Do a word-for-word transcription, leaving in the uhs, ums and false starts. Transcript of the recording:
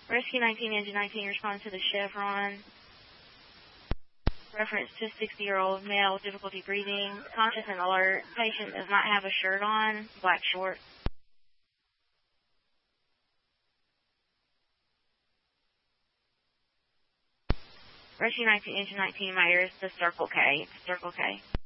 Rescue nineteen, Engine nineteen, respond to the Chevron. Reference to sixty-year-old male with difficulty breathing, conscious and alert. Patient does not have a shirt on, black shorts. Rescue nineteen, Engine nineteen, my ears to Circle K. Circle K.